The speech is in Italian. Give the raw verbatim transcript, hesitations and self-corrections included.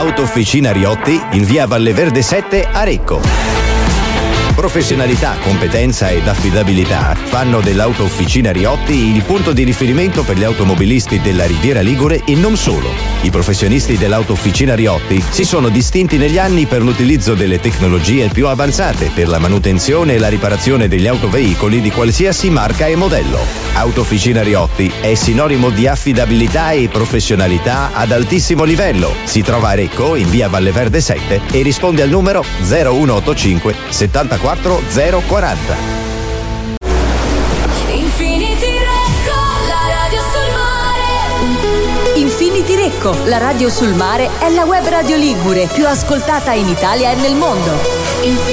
Autofficina Riotti in via Valle Verde sette a Recco. Professionalità, competenza ed affidabilità fanno dell'Autofficina Riotti il punto di riferimento per gli automobilisti della Riviera Ligure e non solo. I professionisti dell'Autofficina Riotti si sono distinti negli anni per l'utilizzo delle tecnologie più avanzate per la manutenzione e la riparazione degli autoveicoli di qualsiasi marca e modello. Autofficina Riotti è sinonimo di affidabilità e professionalità ad altissimo livello. Si trova a Recco in via Valle Verde sette e risponde al numero zero uno otto cinque settantaquattro zero quaranta. Infinity Recco, la radio sul mare. Infinity Recco, la radio sul mare è la web radio ligure più ascoltata in Italia e nel mondo. Infinity